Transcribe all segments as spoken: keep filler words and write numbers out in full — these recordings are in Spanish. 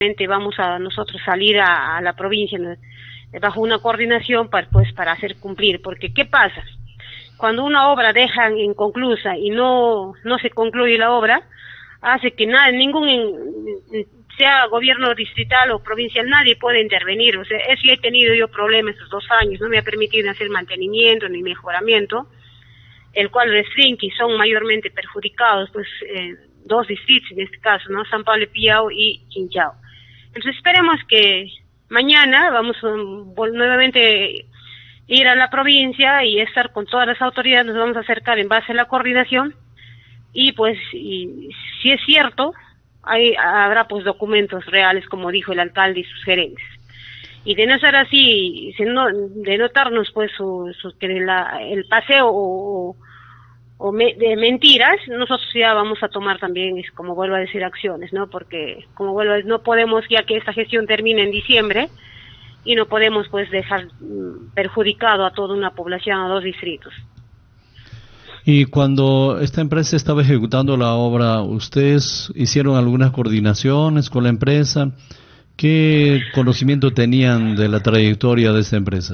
vamos a nosotros salir a, a la provincia, ¿no?, bajo una coordinación para, pues, para hacer cumplir, porque ¿qué pasa? Cuando una obra dejan inconclusa y no no se concluye la obra, hace que nada, ningún, sea gobierno distrital o provincial, nadie puede intervenir. O sea, eso ya he tenido yo problemas estos dos años, no me ha permitido hacer mantenimiento ni mejoramiento, el cual restringe y son mayormente perjudicados, pues, eh, dos distritos en este caso, ¿no?, San Pablo de Pillao y Chinchao. Entonces esperemos que mañana vamos um, nuevamente ir a la provincia y estar con todas las autoridades, nos vamos a acercar en base a la coordinación y pues y, si es cierto, hay, habrá pues documentos reales, como dijo el alcalde y sus gerentes. Y de no ser así, de notarnos pues su, su, que la, el paseo o, o me, de mentiras, nosotros ya vamos a tomar también, es como vuelvo a decir, acciones, ¿no? Porque como vuelvo a decir, no podemos, ya que esta gestión termine en diciembre, y no podemos pues dejar mm, perjudicado a toda una población, a dos distritos. Y cuando esta empresa estaba ejecutando la obra, ¿ustedes hicieron algunas coordinaciones con la empresa? ¿Qué conocimiento tenían de la trayectoria de esta empresa?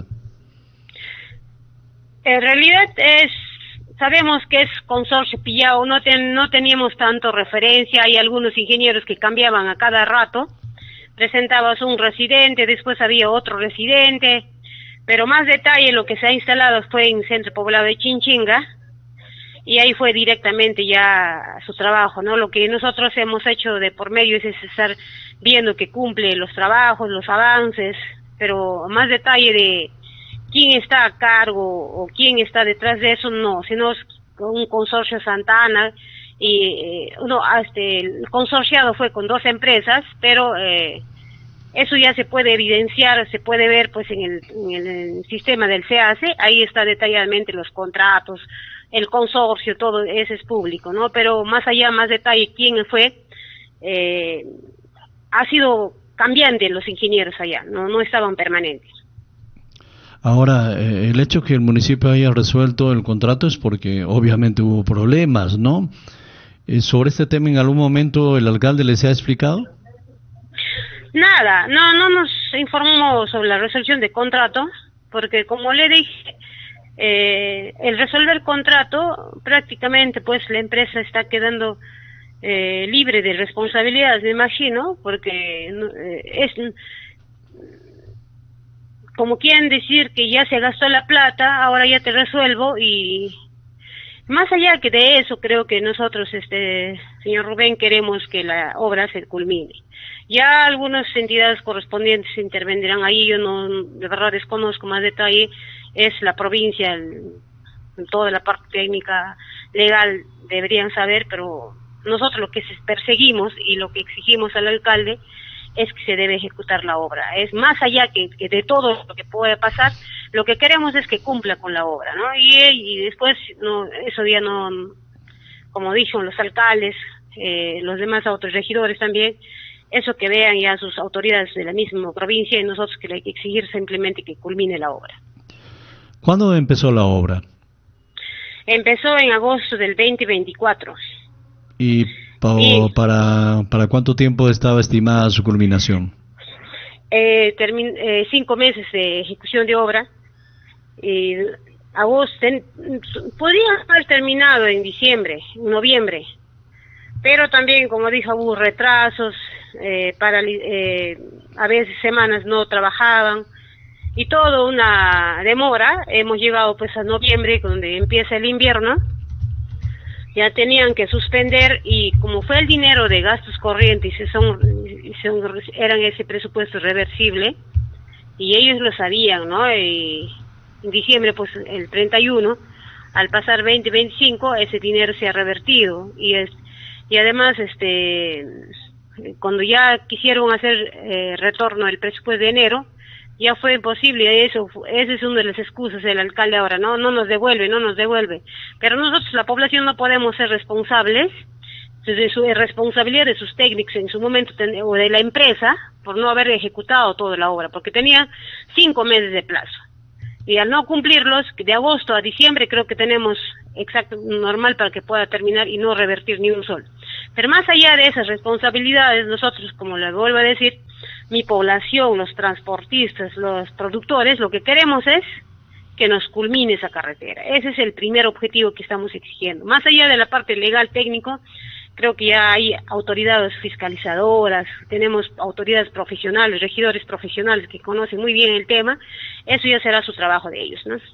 En realidad es, sabemos que es Consorcio Pillao, no, ten, no teníamos tanto referencia, hay algunos ingenieros que cambiaban a cada rato, presentabas un residente, después había otro residente, pero más detalle lo que se ha instalado fue en el centro poblado de Chinchinga, y ahí fue directamente ya su trabajo, ¿no? Lo que nosotros hemos hecho de por medio es estar viendo que cumple los trabajos, los avances, pero más detalle de quién está a cargo o quién está detrás de eso, no, sino es un consorcio Santana, y eh, no, este, el consorciado fue con dos empresas, pero eh, eso ya se puede evidenciar, se puede ver pues en el, en el, en el sistema del C A C, ahí está detalladamente los contratos, el consorcio, todo eso es público, ¿no? Pero más allá, más detalle, quién fue, eh, ha sido cambiante los ingenieros allá, no, no estaban permanentes. Ahora, eh, el hecho que el municipio haya resuelto el contrato es porque obviamente hubo problemas, ¿no? Eh, ¿Sobre este tema en algún momento el alcalde les ha explicado? Nada, no, no nos informó sobre la resolución de contrato, porque como le dije, eh, el resolver contrato, prácticamente pues la empresa está quedando eh, libre de responsabilidades, me imagino, porque eh, es como quieren decir que ya se gastó la plata, ahora ya te resuelvo, y más allá que de eso, creo que nosotros, este señor Rubén, queremos que la obra se culmine. Ya algunas entidades correspondientes intervendrán ahí, yo no, de verdad desconozco más detalle, es la provincia, el, toda la parte técnica, legal, deberían saber, pero nosotros lo que perseguimos y lo que exigimos al alcalde es que se debe ejecutar la obra. Es más allá que, que de todo lo que puede pasar, lo que queremos es que cumpla con la obra, ¿no? Y, y después, no, eso ya no, como dijeron los alcaldes, eh, los demás autorregidores también, eso que vean ya sus autoridades de la misma provincia, y nosotros que hay que exigir simplemente que culmine la obra. ¿Cuándo empezó la obra? Empezó en agosto del veinte veinticuatro. ¿Y pa y, para, para cuánto tiempo estaba estimada su culminación? Eh, termin eh, cinco meses de ejecución de obra. Eh, agosto, ten, podría haber terminado en diciembre, en noviembre, pero también, como dijo, hubo retrasos, eh, para, eh, a veces semanas no trabajaban, y todo una demora. Hemos llegado pues a noviembre, donde empieza el invierno, ya tenían que suspender, y como fue el dinero de gastos corrientes, y son, son, eran ese presupuesto reversible, y ellos lo sabían, ¿no? Y en diciembre, pues el treinta y uno, al pasar veinte veinticinco, ese dinero se ha revertido, y es y además, este, cuando ya quisieron hacer eh, retorno del presupuesto de enero, ya fue imposible. Eso, esa es una de las excusas del alcalde ahora, no, no nos devuelve, no nos devuelve. Pero nosotros, la población, no podemos ser responsables de su responsabilidad de sus técnicos en su momento, o de la empresa, por no haber ejecutado toda la obra, porque tenía cinco meses de plazo. Y al no cumplirlos, de agosto a diciembre creo que tenemos exacto normal para que pueda terminar y no revertir ni un sol. Pero más allá de esas responsabilidades, nosotros, como les vuelvo a decir, mi población, los transportistas, los productores, lo que queremos es que nos culmine esa carretera. Ese es el primer objetivo que estamos exigiendo. Más allá de la parte legal, técnico, creo que ya hay autoridades fiscalizadoras, tenemos autoridades profesionales, regidores profesionales que conocen muy bien el tema. Eso ya será su trabajo de ellos, ¿no?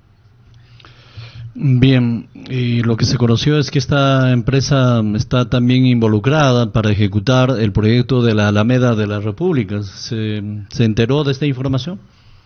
Bien, y lo que se conoció es que esta empresa está también involucrada para ejecutar el proyecto de la Alameda de la República. ¿Se, se enteró de esta información?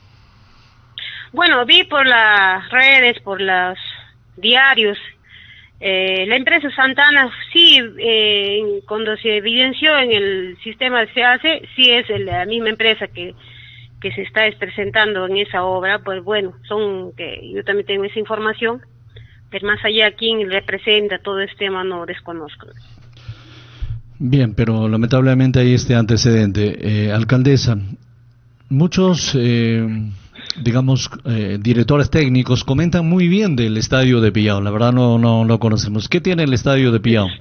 Bueno, vi por las redes, por los diarios, eh, la empresa Santana, sí, eh, cuando se evidenció en el sistema de SEACE, sí es la misma empresa que que se está presentando en esa obra. Pues bueno, son que yo también tengo esa información. Pero más allá, quién representa todo este tema no desconozco. Bien, pero lamentablemente hay este antecedente. Eh, alcaldesa, muchos, eh, digamos, eh, directores técnicos comentan muy bien del estadio de Pillao. La verdad no no lo conocemos. ¿Qué tiene el estadio de Pillao?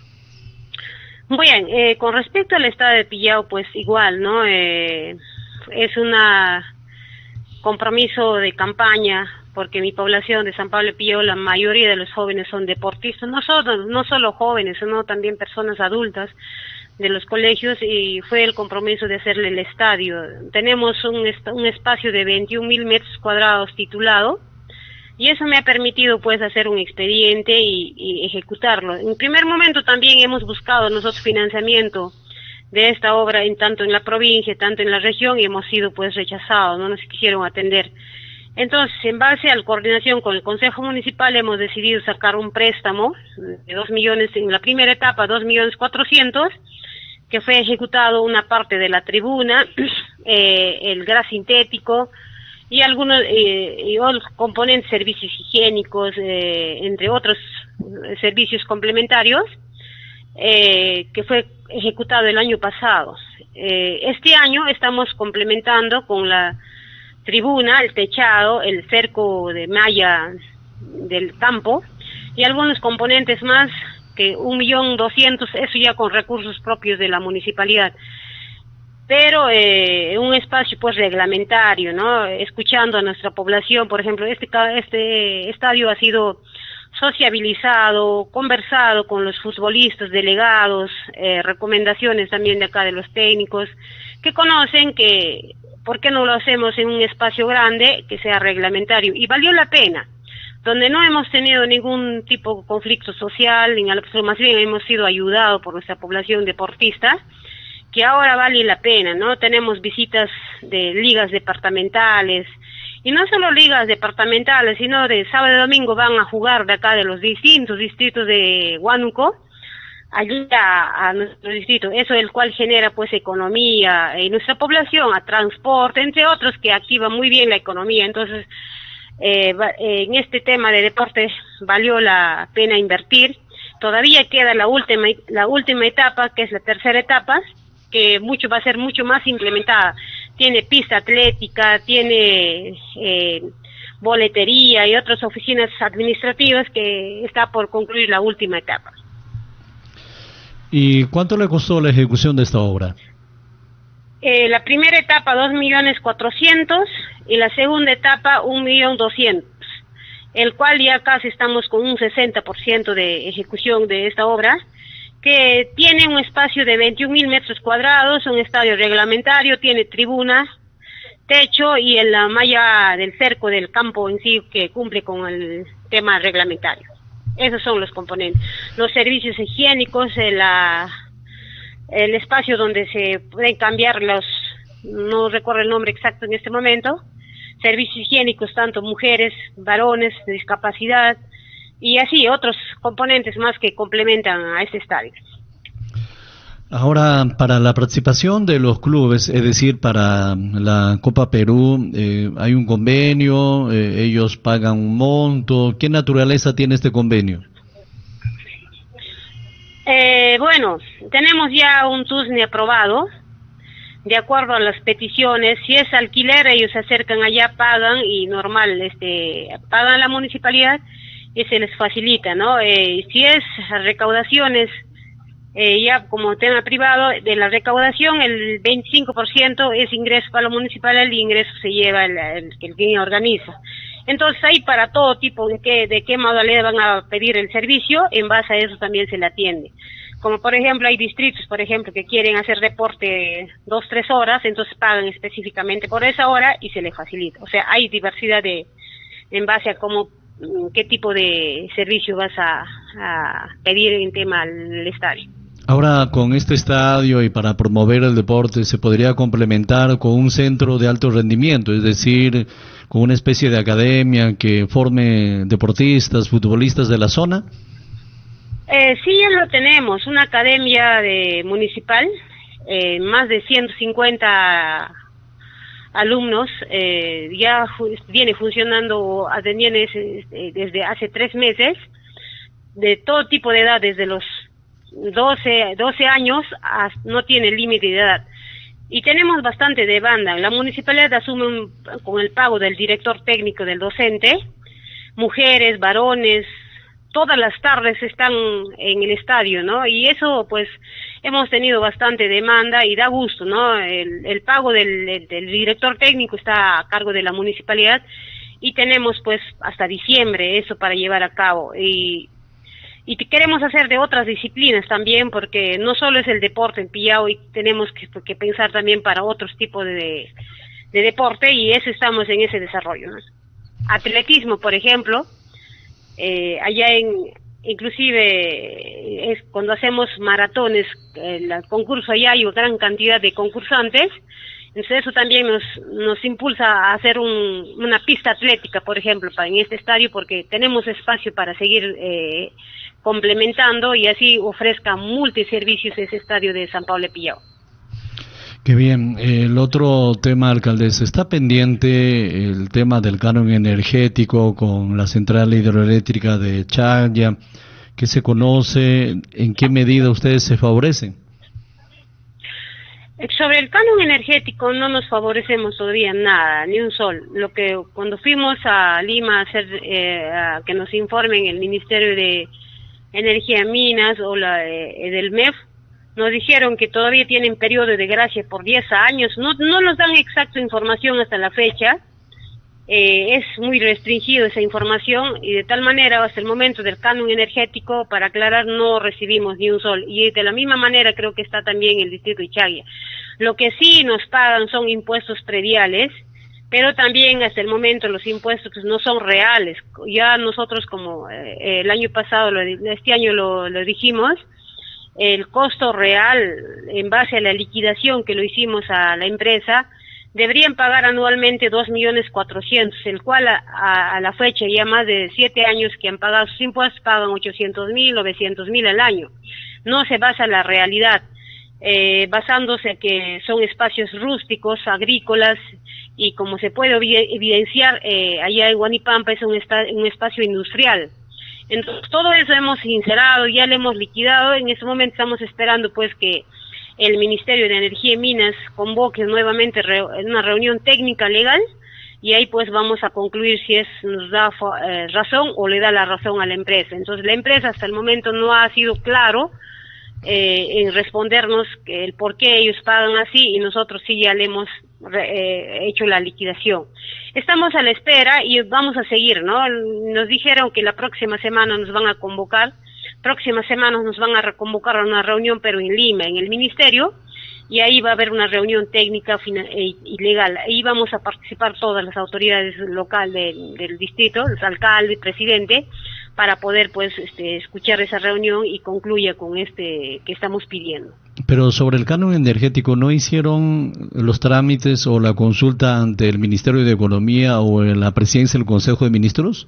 Bien, eh, con respecto al estadio de Pillao, pues igual, ¿no? Eh, es una compromiso de campaña, porque mi población de San Pablo de Pillao, la mayoría de los jóvenes son deportistas, no solo, no solo jóvenes, sino también personas adultas de los colegios, y fue el compromiso de hacerle el estadio. Tenemos un, un espacio de veintiún mil metros cuadrados titulado, y eso me ha permitido pues hacer un expediente y, y ejecutarlo. En primer momento también hemos buscado nosotros financiamiento de esta obra, en tanto en la provincia, tanto en la región, y hemos sido pues rechazados, no nos quisieron atender. Entonces, en base a la coordinación con el Consejo Municipal, hemos decidido sacar un préstamo de dos millones, en la primera etapa, dos millones cuatrocientos, que fue ejecutado una parte de la tribuna, eh, el gras sintético, y algunos eh, y otros componentes, servicios higiénicos, eh, entre otros eh, servicios complementarios, eh, que fue ejecutado el año pasado. Eh, este año estamos complementando con la tribuna, el techado, el cerco de malla del campo y algunos componentes más, que un millón doscientos, eso ya con recursos propios de la municipalidad. Pero eh, un espacio pues reglamentario, ¿no? Escuchando a nuestra población. Por ejemplo, este este estadio ha sido sociabilizado, conversado con los futbolistas, delegados, eh, recomendaciones también de acá de los técnicos, que conocen que ¿por qué no lo hacemos en un espacio grande que sea reglamentario? Y valió la pena, donde no hemos tenido ningún tipo de conflicto social, ni más bien hemos sido ayudados por nuestra población deportista, que ahora vale la pena, ¿no? Tenemos visitas de ligas departamentales, y no solo ligas departamentales, sino de sábado y domingo van a jugar de acá de los distintos distritos de Huánuco, allí a, a nuestro distrito, eso el cual genera pues economía en nuestra población, a transporte, entre otros, que activa muy bien la economía. Entonces, eh, en este tema de deporte valió la pena invertir. Todavía queda la última la última etapa, que es la tercera etapa, que mucho va a ser mucho más implementada. Tiene pista atlética, tiene eh, boletería y otras oficinas administrativas, que está por concluir la última etapa. ¿Y cuánto le costó la ejecución de esta obra? Eh, la primera etapa, dos millones cuatrocientos, y la segunda etapa, un millón doscientos, el cual ya casi estamos con un sesenta por ciento de ejecución de esta obra, que tiene un espacio de veintiún mil metros cuadrados, un estadio reglamentario, tiene tribunas, techo y en la malla del cerco del campo en sí, que cumple con el tema reglamentario. Esos son los componentes. Los servicios higiénicos, el, la, el espacio donde se pueden cambiar los, no recuerdo el nombre exacto en este momento, servicios higiénicos, tanto mujeres, varones, de discapacidad, y así otros componentes más que complementan a este estadio. Ahora, para la participación de los clubes, es decir, para la Copa Perú, eh, hay un convenio, eh, ellos pagan un monto. ¿Qué naturaleza tiene este convenio? Eh, bueno, tenemos ya un TUSNE aprobado, de acuerdo a las peticiones. Si es alquiler, ellos se acercan allá, pagan y normal, este, pagan la municipalidad y se les facilita, ¿no? Eh, si es recaudaciones Eh, ya como tema privado, de la recaudación, el veinticinco por ciento es ingreso para lo municipal, el ingreso se lleva el, el, el quien organiza. Entonces ahí para todo tipo de qué, de qué modalidad van a pedir el servicio, en base a eso también se le atiende. Como por ejemplo hay distritos, por ejemplo, que quieren hacer deporte dos, tres horas, entonces pagan específicamente por esa hora y se les facilita. O sea, hay diversidad de, en base a cómo, qué tipo de servicio vas a, a pedir en tema del estadio. Ahora, con este estadio y para promover el deporte, ¿se podría complementar con un centro de alto rendimiento? Es decir, con una especie de academia que forme deportistas, futbolistas de la zona. Eh, sí, ya lo tenemos, una academia de municipal, eh, más de ciento cincuenta alumnos, eh, ya fu viene funcionando, atendiendo desde hace tres meses, de todo tipo de edad, desde los doce, doce años, hasta, no tiene límite de edad. Y tenemos bastante demanda. La municipalidad asume un, con el pago del director técnico, del docente, mujeres, varones, todas las tardes están en el estadio, ¿no? Y eso, pues, hemos tenido bastante demanda y da gusto, ¿no? El, el pago del, del, del director técnico está a cargo de la municipalidad y tenemos, pues, hasta diciembre eso para llevar a cabo. Y Y queremos hacer de otras disciplinas también, porque no solo es el deporte en Pillao, y tenemos que, que pensar también para otros tipos de, de deporte, y eso estamos en ese desarrollo, ¿no? Atletismo, por ejemplo, eh, allá en, inclusive, es cuando hacemos maratones, el concurso allá hay una gran cantidad de concursantes, entonces eso también nos, nos impulsa a hacer un, una pista atlética, por ejemplo, para, en este estadio, porque tenemos espacio para seguir eh, complementando y así ofrezca multiservicios ese estadio de San Pablo de Pillao. Qué bien. El otro tema, alcaldesa, ¿está pendiente el tema del canon energético con la central hidroeléctrica de Chaya? ¿Qué se conoce? ¿En qué medida ustedes se favorecen? Sobre el canon energético no nos favorecemos todavía nada, ni un sol. Lo que cuando fuimos a Lima a hacer eh, a que nos informen el Ministerio de Energía y Minas o la eh, del M E F, nos dijeron que todavía tienen periodo de gracia por diez años. No no nos dan exacta información hasta la fecha. Eh, es muy restringido esa información y de tal manera hasta el momento del canon energético, para aclarar, no recibimos ni un sol, y de la misma manera creo que está también el distrito de Chagua. Lo que sí nos pagan son impuestos prediales, pero también hasta el momento los impuestos no son reales. Ya nosotros, como eh, el año pasado, lo, este año lo, lo dijimos, el costo real en base a la liquidación que lo hicimos a la empresa, deberían pagar anualmente dos millones cuatrocientos, el cual a, a, a la fecha ya más de siete años que han pagado sus impuestos, pagan ochocientos mil, novecientos mil al año. No se basa en la realidad, eh, basándose que son espacios rústicos, agrícolas, y como se puede evidenciar, eh, allá en Huanipampa es un, esta, un espacio industrial. Entonces todo eso hemos sincerado, ya lo hemos liquidado. En ese momento estamos esperando pues que el Ministerio de Energía y Minas convoque nuevamente re, una reunión técnica legal, y ahí pues vamos a concluir si es nos da eh, razón o le da la razón a la empresa. Entonces la empresa hasta el momento no ha sido claro eh, en respondernos que el por qué ellos pagan así, y nosotros sí ya le hemos eh, hecho la liquidación. Estamos a la espera y vamos a seguir, ¿no? Nos dijeron que la próxima semana nos van a convocar. Próximas semanas nos van a reconvocar a una reunión, pero en Lima, en el ministerio, y ahí va a haber una reunión técnica y legal. Ahí vamos a participar todas las autoridades locales de, del distrito, el alcalde, el presidente, para poder pues este, escuchar esa reunión y concluya con este que estamos pidiendo. Pero sobre el canon energético, ¿no hicieron los trámites o la consulta ante el Ministerio de Economía o en la presidencia del Consejo de Ministros?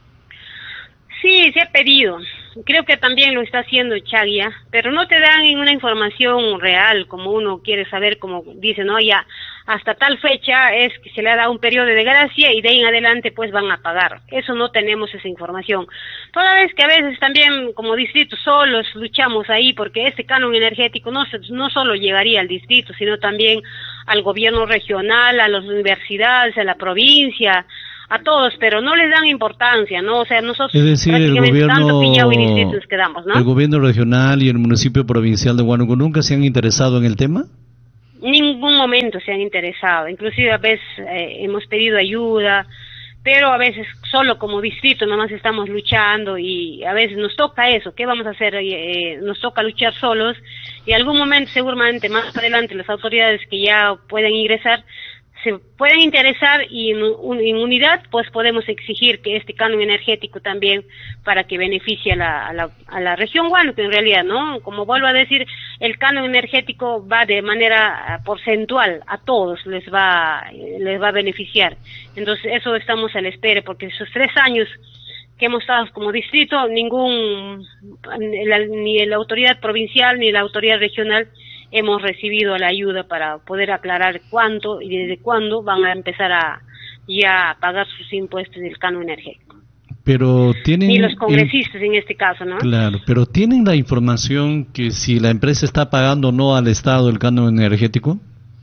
Sí, se ha pedido. Creo que también lo está haciendo Chagua, pero no te dan una información real como uno quiere saber, como dice, no, ya hasta tal fecha es que se le ha dado un periodo de gracia y de ahí en adelante pues van a pagar. Eso no tenemos esa información. Toda vez que a veces también como distrito solos luchamos ahí, porque este canon energético no, no solo llegaría al distrito, sino también al gobierno regional, a las universidades, a la provincia, a todos, pero no les dan importancia, ¿no? O sea, nosotros es decir, el gobierno, y nos quedamos, ¿no? el gobierno regional y el municipio provincial de Huánuco nunca se han interesado en el tema. Ningún momento se han interesado, inclusive a veces eh, hemos pedido ayuda, pero a veces solo como distrito nomás estamos luchando y a veces nos toca eso, ¿qué vamos a hacer? Eh, nos toca luchar solos y algún momento seguramente más adelante las autoridades que ya puedan ingresar se pueden interesar y en, en unidad pues podemos exigir que este canon energético también para que beneficie a la, a la, a la región Huánuco en realidad, ¿no? Como vuelvo a decir, el canon energético va de manera porcentual, a todos les va, les va a beneficiar. Entonces eso estamos a la espera porque esos tres años que hemos estado como distrito, ningún, la, ni la autoridad provincial ni la autoridad regional hemos recibido la ayuda para poder aclarar cuánto y desde cuándo van a empezar a ya a pagar sus impuestos del canon energético. Pero tienen... Ni los congresistas en este caso, ¿no? Claro, pero ¿tienen la información que si la empresa está pagando o no al Estado el canon energético?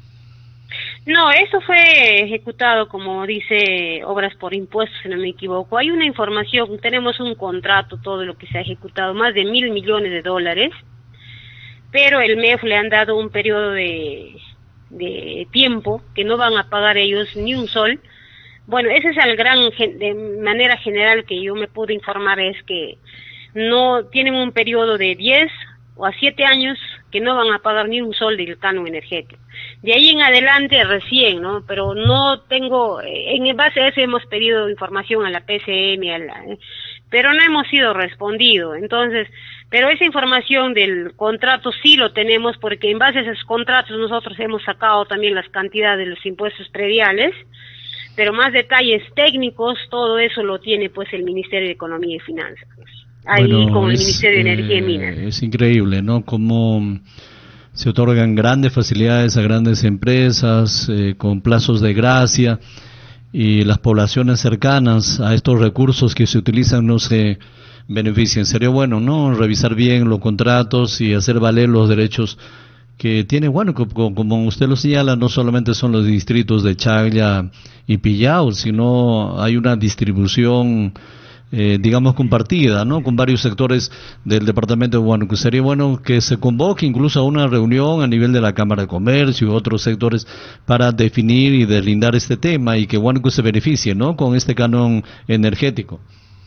No, eso fue ejecutado, como dice, obras por impuestos, si no me equivoco. Hay una información, tenemos un contrato, todo lo que se ha ejecutado, más de mil millones de dólares, pero el M E F le han dado un periodo de, de tiempo que no van a pagar ellos ni un sol. Bueno, ese es el gran, de manera general que yo me pude informar, es que no tienen un periodo de diez o a siete años que no van a pagar ni un sol del canon energético. De ahí en adelante recién, ¿no? Pero no tengo, en base a eso hemos pedido información a la P C M, a la, pero no hemos sido respondido. Entonces, pero esa información del contrato sí lo tenemos porque en base a esos contratos nosotros hemos sacado también las cantidades de los impuestos prediales, pero más detalles técnicos, todo eso lo tiene pues el Ministerio de Economía y Finanzas, ahí bueno, con el es, Ministerio de Energía y Minas. Eh, es increíble, ¿no? Cómo se otorgan grandes facilidades a grandes empresas eh, con plazos de gracia y las poblaciones cercanas a estos recursos que se utilizan no se benefician. Sería bueno, ¿no? Revisar bien los contratos y hacer valer los derechos que tiene, bueno, como, como usted lo señala, no solamente son los distritos de Chaglia y Pillao, sino hay una distribución, eh, digamos, compartida, ¿no? Con varios sectores del departamento de Huánuco. Sería bueno que se convoque incluso a una reunión a nivel de la Cámara de Comercio y otros sectores para definir y deslindar este tema y que Huánuco se beneficie, ¿no? Con este canon energético.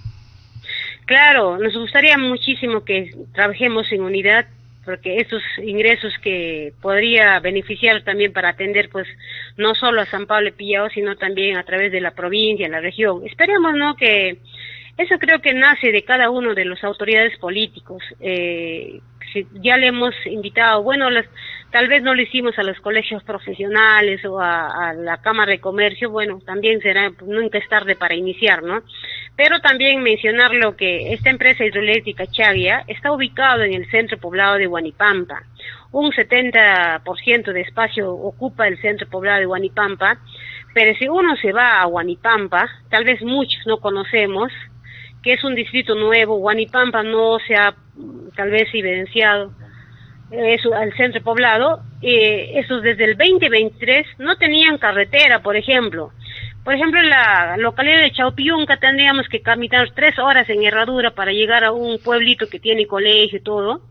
Claro, nos gustaría muchísimo que trabajemos en unidad, porque esos ingresos que podría beneficiar también para atender pues no solo a San Pablo y Pillao, sino también a través de la provincia, la región. Esperemos, ¿no?, que eso creo que nace de cada uno de las autoridades políticos. Eh, si ya le hemos invitado, bueno, las, tal vez no lo hicimos a los colegios profesionales o a, a la Cámara de Comercio, bueno, también será, pues, nunca es tarde para iniciar, ¿no? Pero también mencionar lo que esta empresa hidroeléctrica Chaglia está ubicada en el centro poblado de Huanipampa. Un setenta por ciento de espacio ocupa el centro poblado de Huanipampa, pero si uno se va a Huanipampa, tal vez muchos no conocemos, que es un distrito nuevo, Huanipampa no se ha tal vez evidenciado eso al centro poblado, eh, esos desde el veinte veintitrés no tenían carretera, por ejemplo. Por ejemplo, en la localidad de Chaupiyunca tendríamos que caminar tres horas en herradura para llegar a un pueblito que tiene colegio y todo.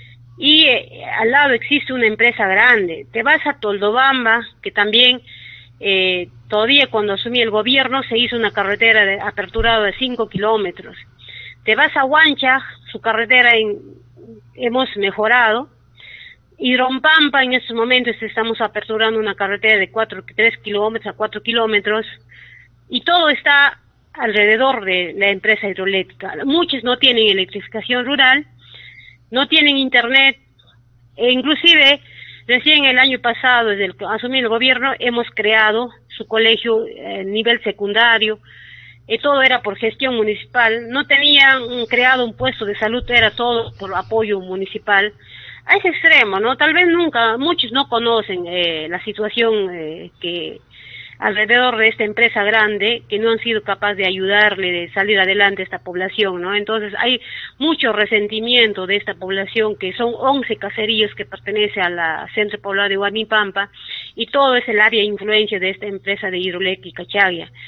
Y eh, al lado existe una empresa grande. Te vas a Toldobamba, que también eh, todavía cuando asumí el gobierno se hizo una carretera de, aperturada de cinco kilómetros. Te vas a Huancha, su carretera en, hemos mejorado. Y Rompampa en estos momentos estamos aperturando una carretera de cuatro, tres kilómetros a cuatro kilómetros y todo está alrededor de la empresa hidroeléctrica. Muchos no tienen electrificación rural, no tienen internet, e inclusive recién el año pasado, desde el que asumí el gobierno, hemos creado su colegio a eh, nivel secundario, y todo era por gestión municipal, no tenían creado un puesto de salud, era todo por apoyo municipal. A ese extremo, ¿no? Tal vez nunca, muchos no conocen eh, la situación eh, que alrededor de esta empresa grande, que no han sido capaces de ayudarle, de salir adelante a esta población, ¿no? Entonces hay mucho resentimiento de esta población, que son once caseríos que pertenecen a la centro poblado de Huanipampa, y todo es el área de influencia de esta empresa de hidroeléctrica Chaglia.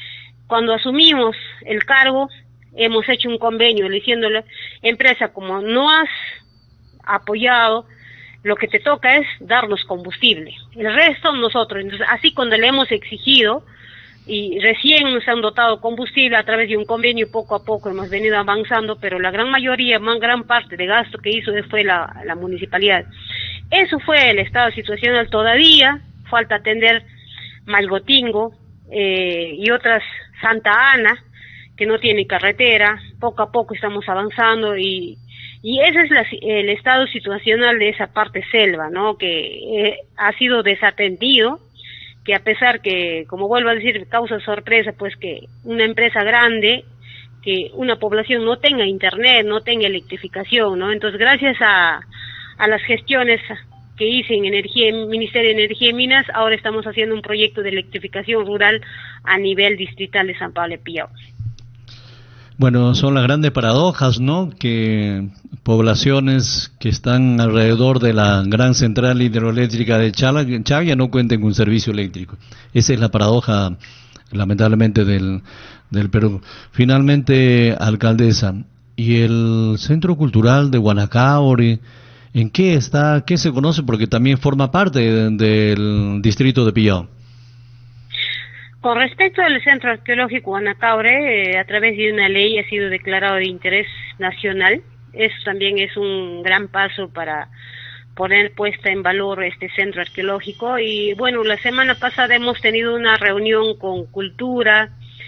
cuando asumimos el cargo, hemos hecho un convenio diciéndole, empresa, como no has apoyado, lo que te toca es darnos combustible. El resto nosotros. Entonces, así cuando le hemos exigido, y recién nos han dotado combustible a través de un convenio, poco a poco hemos venido avanzando, pero la gran mayoría, más gran parte de gasto que hizo fue la, la municipalidad. Eso fue el estado situacional. Todavía falta atender Malgotingo eh, y otras, Santa Ana, que no tiene carretera. Poco a poco estamos avanzando y y ese es la, el estado situacional de esa parte selva, ¿no? Que eh, ha sido desatendido, que a pesar que, como vuelvo a decir, causa sorpresa, pues que una empresa grande, que una población no tenga internet, no tenga electrificación, ¿no? Entonces, gracias a, a las gestiones que hice en energía, Ministerio de Energía y Minas, ahora estamos haciendo un proyecto de electrificación rural a nivel distrital de San Pablo de Pillao. Bueno, son las grandes paradojas, ¿no? Que poblaciones que están alrededor de la gran central hidroeléctrica de Chala, Chavia no cuenten con servicio eléctrico. Esa es la paradoja, lamentablemente, del, del Perú. Finalmente, alcaldesa, ¿y el Centro Cultural de Guanacaure, en qué está, qué se conoce? Porque también forma parte de, del distrito de Pillao. Con respecto al Centro Arqueológico Guanacaure, eh, a través de una ley ha sido declarado de interés nacional. Eso también es un gran paso para poner puesta en valor este centro arqueológico. Y bueno, la semana pasada hemos tenido una reunión con Cultura,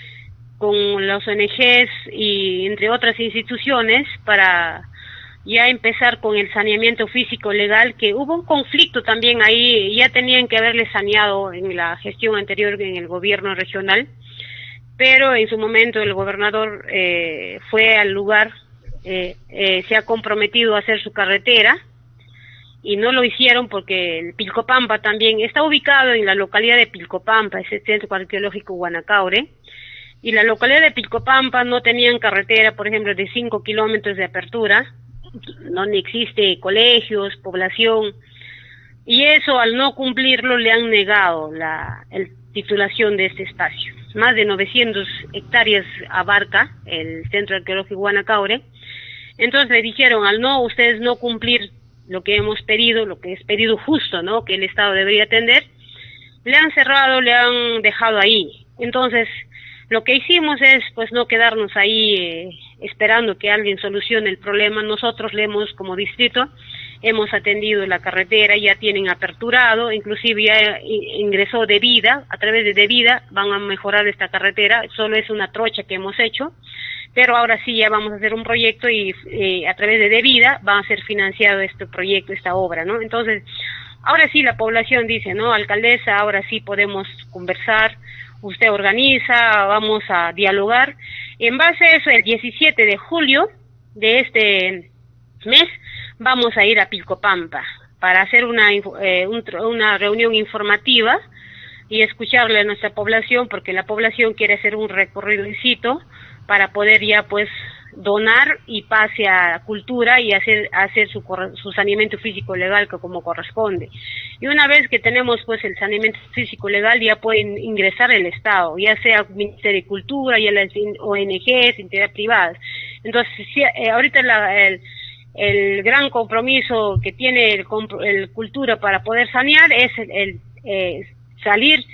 con las O N Ges y entre otras instituciones para ya empezar con el saneamiento físico legal, que hubo un conflicto también ahí, ya tenían que haberle saneado en la gestión anterior en el gobierno regional, pero en su momento el gobernador eh, fue al lugar, eh, eh, se ha comprometido a hacer su carretera, y no lo hicieron porque el Pilcopampa también está ubicado en la localidad de Pilcopampa, ese centro arqueológico Guanacaure, y la localidad de Pilcopampa no tenían carretera, por ejemplo, de cinco kilómetros de apertura, donde existe colegios, población, y eso al no cumplirlo le han negado la el, titulación de este espacio. Más de novecientas hectáreas abarca el Centro Arqueológico Guanacaure. Entonces le dijeron, al no ustedes no cumplir lo que hemos pedido, lo que es pedido justo, ¿no?, que el Estado debería atender, le han cerrado, le han dejado ahí. Entonces lo que hicimos es pues no quedarnos ahí eh, esperando que alguien solucione el problema. Nosotros le hemos, como distrito, hemos atendido la carretera, ya tienen aperturado, inclusive ya ingresó De Vida, a través de De Vida van a mejorar esta carretera, solo es una trocha que hemos hecho, pero ahora sí ya vamos a hacer un proyecto y eh, a través de De Vida va a ser financiado este proyecto, esta obra, ¿no? Entonces, ahora sí la población dice, ¿no?, alcaldesa, ahora sí podemos conversar, usted organiza, vamos a dialogar. En base a eso, el diecisiete de julio de este mes, vamos a ir a Pilcopampa para hacer una, eh, un, una reunión informativa y escucharle a nuestra población, porque la población quiere hacer un recorrido in situ para poder ya pues donar y pase a Cultura y hacer hacer su, su saneamiento físico legal que como corresponde. Y una vez que tenemos pues el saneamiento físico legal, ya pueden ingresar el Estado, ya sea Ministerio de Cultura, ya las O N Ges, entidades privadas. Entonces, si, eh, ahorita la, el, el gran compromiso que tiene el, el Cultura para poder sanear es el, el eh, salir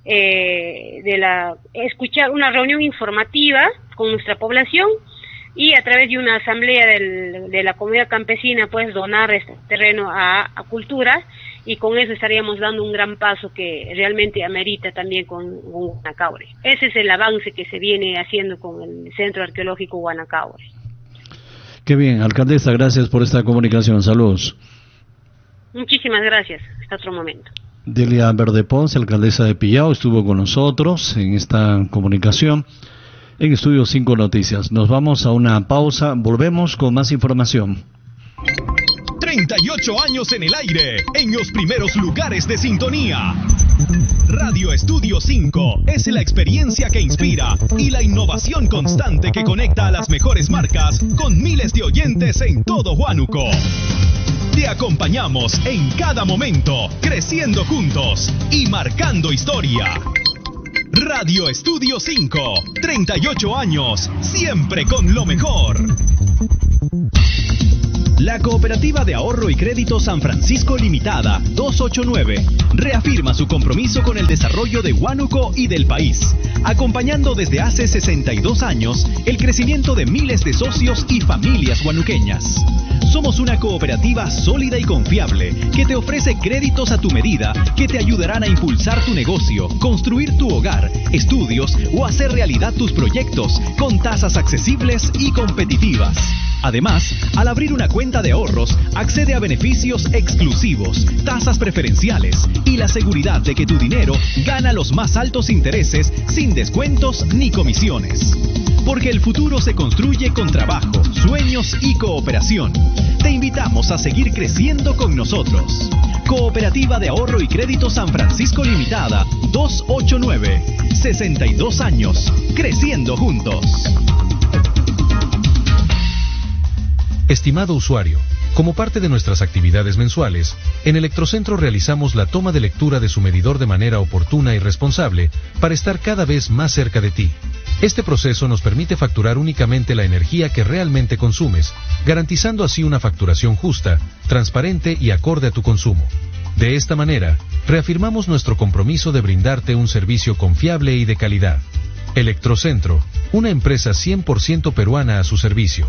eh, de la, escuchar una reunión informativa con nuestra población, y a través de una asamblea del, de la comunidad campesina pues donar este terreno a, a Cultura, y con eso estaríamos dando un gran paso que realmente amerita también con Guanacaure. Ese es el avance que se viene haciendo con el Centro Arqueológico Guanacaure. Qué bien, alcaldesa, gracias por esta comunicación, saludos. Muchísimas gracias, hasta otro momento. Delia Verde Ponce, alcaldesa de Pillao, estuvo con nosotros en esta comunicación en Estudio cinco Noticias. Nos vamos a una pausa, volvemos con más información. treinta y ocho años en el aire, en los primeros lugares de sintonía. Radio Estudio cinco es la experiencia que inspira y la innovación constante que conecta a las mejores marcas con miles de oyentes en todo Huánuco. Te acompañamos en cada momento, creciendo juntos y marcando historia. Radio Estudio cinco, treinta y ocho años, siempre con lo mejor. La Cooperativa de Ahorro y Crédito San Francisco Limitada, doscientos ochenta y nueve, reafirma su compromiso con el desarrollo de Huánuco y del país, acompañando desde hace sesenta y dos años el crecimiento de miles de socios y familias huanuqueñas. Somos una cooperativa sólida y confiable que te ofrece créditos a tu medida que te ayudarán a impulsar tu negocio, construir tu hogar, estudios o hacer realidad tus proyectos con tasas accesibles y competitivas. Además, al abrir una cuenta de ahorros, accede a beneficios exclusivos, tasas preferenciales y la seguridad de que tu dinero gana los más altos intereses sin descuentos ni comisiones. Porque el futuro se construye con trabajo, sueños y cooperación. Te invitamos a seguir creciendo con nosotros. Cooperativa de Ahorro y Crédito San Francisco Limitada, doscientos ochenta y nueve, sesenta y dos años, creciendo juntos. Estimado usuario, como parte de nuestras actividades mensuales, en Electrocentro realizamos la toma de lectura de su medidor de manera oportuna y responsable para estar cada vez más cerca de ti. Este proceso nos permite facturar únicamente la energía que realmente consumes, garantizando así una facturación justa, transparente y acorde a tu consumo. De esta manera, reafirmamos nuestro compromiso de brindarte un servicio confiable y de calidad. Electrocentro, una empresa cien por ciento peruana a su servicio.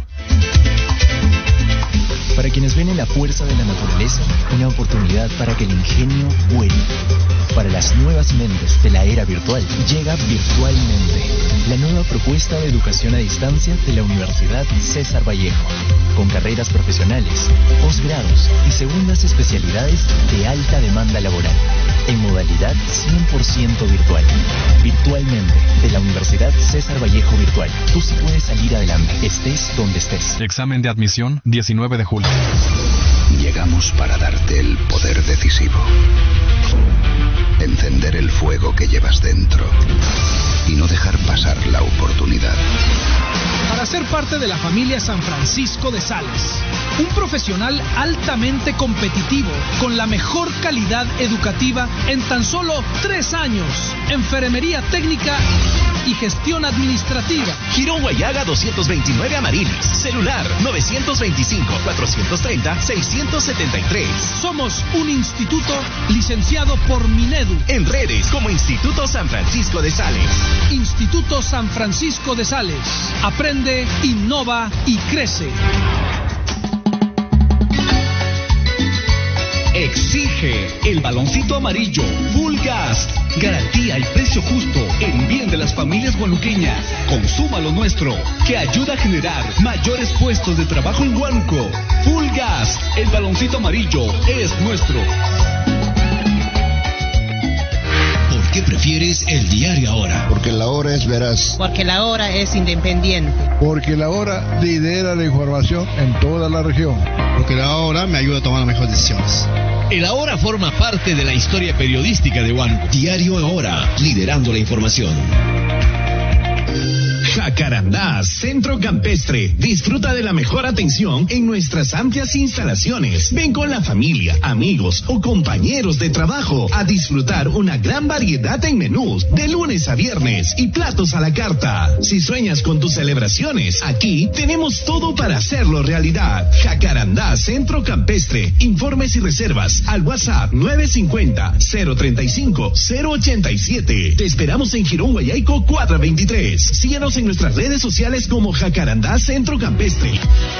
Para quienes ven en la fuerza de la naturaleza una oportunidad para que el ingenio vuele. Para las nuevas mentes de la era virtual, llega Virtualmente, la nueva propuesta de educación a distancia de la Universidad César Vallejo, con carreras profesionales, posgrados y segundas especialidades de alta demanda laboral, en modalidad cien por ciento virtual. Virtualmente, de la Universidad César Vallejo Virtual. Tú sí puedes salir adelante, estés donde estés. Examen de admisión, diecinueve de julio. Llegamos para darte el poder decisivo. Encender el fuego que llevas dentro y no dejar pasar la oportunidad. Para ser parte de la familia San Francisco de Sales, un profesional altamente competitivo con la mejor calidad educativa en tan solo tres años, enfermería técnica y gestión administrativa. Girón Guayaga doscientos veintinueve Amarilis. Celular novecientos veinticinco, cuatrocientos treinta, seiscientos setenta y tres. Somos un instituto licenciado por Minedu. En redes como Instituto San Francisco de Sales. Instituto San Francisco de Sales. Aprende, innova y crece. Exige el baloncito amarillo Full Gas. Garantía y precio justo en bien de las familias huanuqueñas. Consuma lo nuestro, que ayuda a generar mayores puestos de trabajo en Huánuco. Full Gas, el baloncito amarillo es nuestro. ¿Por qué prefieres el diario Ahora? Porque la Hora es veraz. Porque la Hora es independiente. Porque la Hora lidera la información en toda la región. Porque la Hora me ayuda a tomar las mejores decisiones. El Ahora forma parte de la historia periodística de Huánuco. Diario Ahora, liderando la información. Jacarandá, Centro Campestre. Disfruta de la mejor atención en nuestras amplias instalaciones. Ven con la familia, amigos o compañeros de trabajo a disfrutar una gran variedad en menús de lunes a viernes y platos a la carta. Si sueñas con tus celebraciones, aquí tenemos todo para hacerlo realidad. Jacarandá, Centro Campestre. Informes y reservas al WhatsApp nueve cinco cero, cero tres cinco, cero ocho siete. Te esperamos en Girón Guayaico cuatro veintitrés. Síguenos en nuestras redes sociales como Jacarandá Centro Campestre.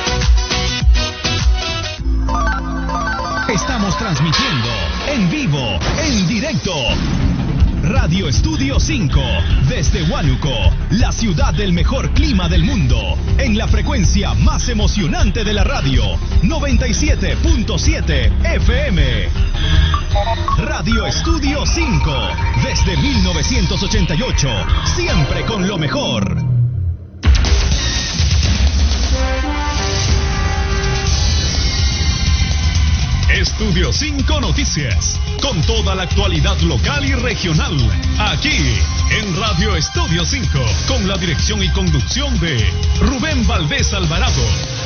Estamos transmitiendo en vivo, en directo. Radio Estudio cinco, desde Huánuco, la ciudad del mejor clima del mundo, en la frecuencia más emocionante de la radio, noventa y siete punto siete F M. Radio Estudio cinco, desde mil novecientos ochenta y ocho, siempre con lo mejor. Estudio cinco Noticias, con toda la actualidad local y regional, aquí en Radio Estudio cinco, con la dirección y conducción de Rubén Valdés Alvarado.